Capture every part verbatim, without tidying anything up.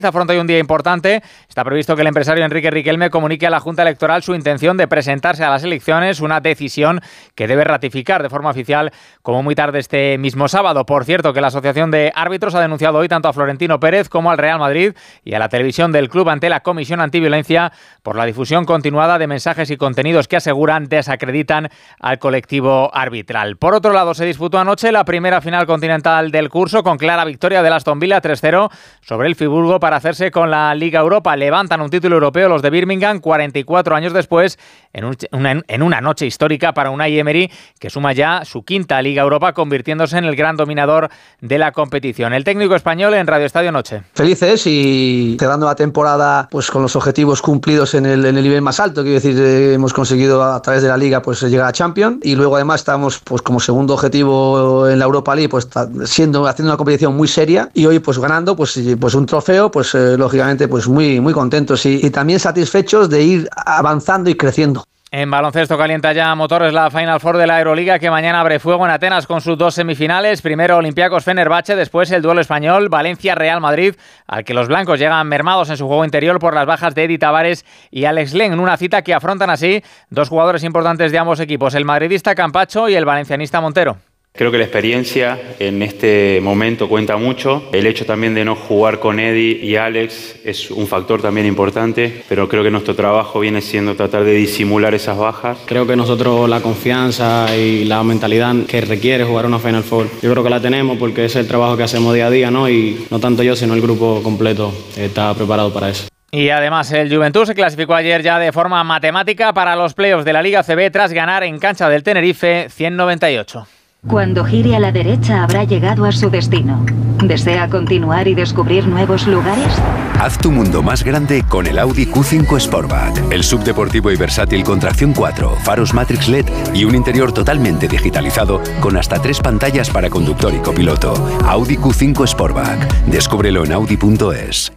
Afronta hoy un día importante. Está previsto que el empresario Enrique Riquelme comunique a la Junta Electoral su intención de presentarse a las elecciones, una decisión que debe ratificar de forma oficial como muy tarde este mismo sábado. Por cierto, que la Asociación de Árbitros ha denunciado hoy tanto a Florentino Pérez como al Real Madrid y a la televisión del club ante la Comisión Antiviolencia por la difusión continuada de mensajes y contenidos que aseguran desacreditan al colectivo arbitral. Por otro lado, se disputó anoche la primera final continental del curso con clara victoria del Aston Villa tres cero sobre el Friburgo para hacerse con la Liga Europa. Levantan un título europeo los de Birmingham cuarenta y cuatro años después en, un, una, en una noche histórica para Unai Emery, que suma ya su quinta Liga Europa, convirtiéndose en el gran dominador de la competición. El técnico español en Radio Estadio Noche. Felices y cerrando la temporada pues con los objetivos cumplidos en el, en el nivel más alto. Quiero decir, eh, hemos conseguido a través de la Liga pues llegar a Champions y luego además estamos pues como segundo objetivo en la Europa League pues siendo haciendo una competición muy seria y hoy pues ganando pues, pues un trofeo pues pues eh, lógicamente pues muy, muy contentos y, y también satisfechos de ir avanzando y creciendo. En baloncesto calienta ya motores la Final Four de la Euroliga, que mañana abre fuego en Atenas con sus dos semifinales. Primero Olympiacos Fenerbahce, después el duelo español Valencia-Real Madrid, al que los blancos llegan mermados en su juego interior por las bajas de Edi Tavares y Alex Len, en una cita que afrontan así dos jugadores importantes de ambos equipos, el madridista Campacho y el valencianista Montero. Creo que la experiencia en este momento cuenta mucho. El hecho también de no jugar con Eddie y Alex es un factor también importante, pero creo que nuestro trabajo viene siendo tratar de disimular esas bajas. Creo que nosotros la confianza y la mentalidad que requiere jugar una Final Four, yo creo que la tenemos porque es el trabajo que hacemos día a día, ¿no? Y no tanto yo, sino el grupo completo está preparado para eso. Y además el Juventud se clasificó ayer ya de forma matemática para los playoffs de la Liga C B tras ganar en cancha del Tenerife cien noventa y ocho. Cuando gire a la derecha habrá llegado a su destino. ¿Desea continuar y descubrir nuevos lugares? Haz tu mundo más grande con el Audi Q cinco Sportback. El subdeportivo y versátil con tracción cuatro, faros Matrix L E D y un interior totalmente digitalizado con hasta tres pantallas para conductor y copiloto. Audi Q cinco Sportback. Descúbrelo en audi punto es.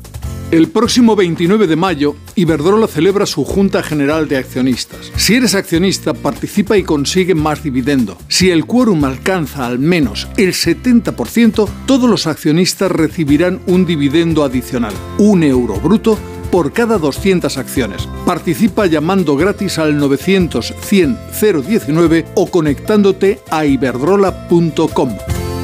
El próximo veintinueve de mayo, Iberdrola celebra su Junta General de Accionistas. Si eres accionista, participa y consigue más dividendo. Si el quórum alcanza al menos el setenta por ciento, todos los accionistas recibirán un dividendo adicional, un euro bruto, por cada doscientas acciones. Participa llamando gratis al novecientos cien cero diecinueve o conectándote a iberdrola punto com.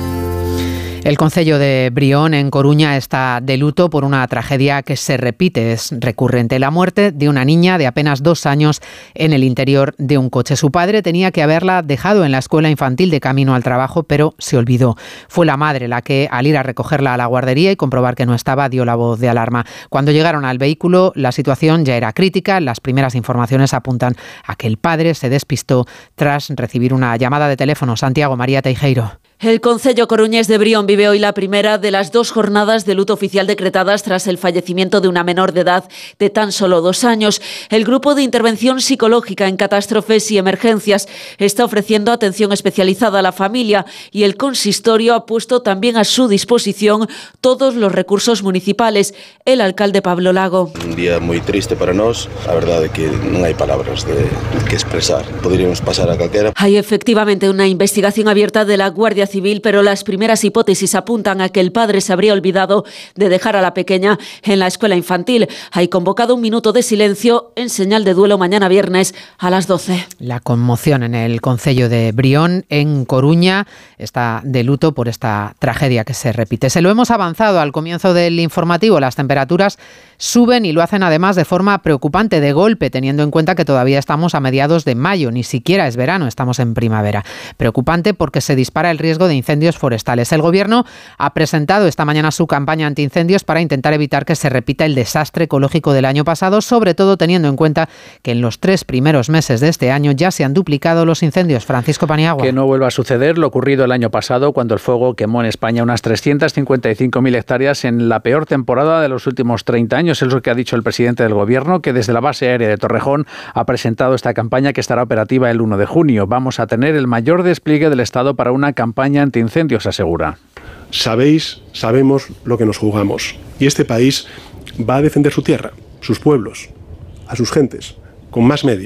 El concello de Brión, en Coruña, está de luto por una tragedia que se repite. Es recurrente: la muerte de una niña de apenas dos años en el interior de un coche. Su padre tenía que haberla dejado en la escuela infantil de camino al trabajo, pero se olvidó. Fue la madre la que, al ir a recogerla a la guardería y comprobar que no estaba, dio la voz de alarma. Cuando llegaron al vehículo, la situación ya era crítica. Las primeras informaciones apuntan a que el padre se despistó tras recibir una llamada de teléfono. Santiago, María Teijeiro. El concello coruñés de Brión vive hoy la primera de las dos jornadas de luto oficial decretadas tras el fallecimiento de una menor de edad de tan solo dos años. El grupo de intervención psicológica en catástrofes y emergencias está ofreciendo atención especializada a la familia y el consistorio ha puesto también a su disposición todos los recursos municipales. El alcalde Pablo Lago. Un día muy triste para nós, a verdade é que non hai palabras de que expresar. Poderíamos pasar a calquera. Hay efectivamente una investigación abierta de la Guardia Civil, pero las primeras hipótesis apuntan a que el padre se habría olvidado de dejar a la pequeña en la escuela infantil. Hay convocado un minuto de silencio en señal de duelo mañana viernes a las doce. La conmoción en el concello de Brión, en Coruña, está de luto por esta tragedia que se repite. Se lo hemos avanzado al comienzo del informativo. Las temperaturas suben y lo hacen además de forma preocupante, de golpe, teniendo en cuenta que todavía estamos a mediados de mayo, ni siquiera es verano, estamos en primavera. Preocupante porque se dispara el riesgo de incendios forestales. El Gobierno ha presentado esta mañana su campaña antiincendios para intentar evitar que se repita el desastre ecológico del año pasado, sobre todo teniendo en cuenta que en los tres primeros meses de este año ya se han duplicado los incendios. Francisco Paniagua. Que no vuelva a suceder lo ocurrido el año pasado, cuando el fuego quemó en España unas trescientas cincuenta y cinco mil hectáreas en la peor temporada de los últimos treinta años. Es lo que ha dicho el presidente del Gobierno, que desde la base aérea de Torrejón ha presentado esta campaña que estará operativa el uno de junio. Vamos a tener el mayor despliegue del Estado para una campaña antiincendios, asegura. Sabéis, sabemos lo que nos jugamos. Y este país va a defender su tierra, sus pueblos, a sus gentes, con más medios,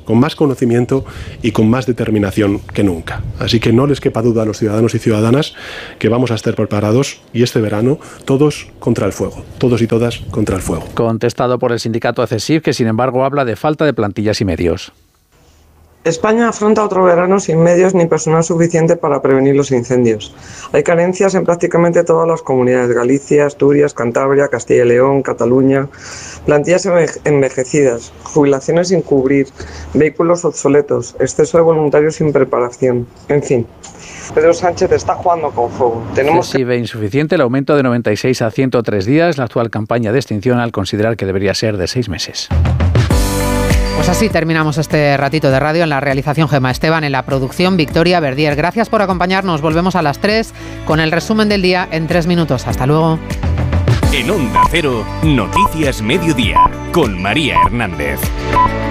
con más conocimiento y con más determinación que nunca. Así que no les quepa duda a los ciudadanos y ciudadanas que vamos a estar preparados y este verano todos contra el fuego, todos y todas contra el fuego. Contestado por el sindicato ACESIF, que sin embargo habla de falta de plantillas y medios. España afronta otro verano sin medios ni personal suficiente para prevenir los incendios. Hay carencias en prácticamente todas las comunidades: Galicia, Asturias, Cantabria, Castilla y León, Cataluña. Plantillas envejecidas, jubilaciones sin cubrir, vehículos obsoletos, exceso de voluntarios sin preparación. En fin, Pedro Sánchez está jugando con fuego. Tenemos que... ve insuficiente el aumento de noventa y seis a ciento tres días, la actual campaña de extinción, al considerar que debería ser de seis meses. Pues así terminamos este ratito de radio. En la realización, Gemma Esteban; en la producción, Victoria Verdier. Gracias por acompañarnos. Volvemos a las tres con el resumen del día en tres minutos. Hasta luego. En Onda Cero, Noticias Mediodía, con María Hernández.